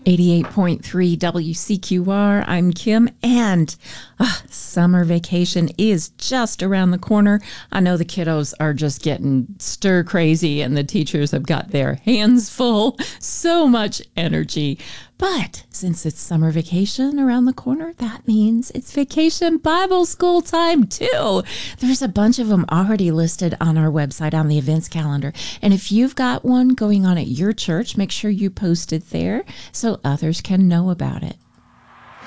88.3 WCQR. I'm Kim, and summer vacation is just around the corner. I know the kiddos are just getting stir crazy, and the teachers have got their hands full. So much energy. But since it's summer vacation around the corner, that means it's vacation Bible school time too. There's a bunch of them already listed on our website on the events calendar. And if you've got one going on at your church, make sure you post it there so others can know about it.